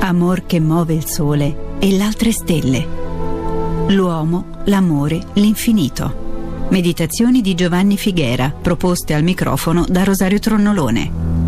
amor che muove il sole e l'altre stelle. L'uomo, l'amore, l'infinito. Meditazioni di Giovanni Figuera, proposte al microfono da Rosario Tronnolone.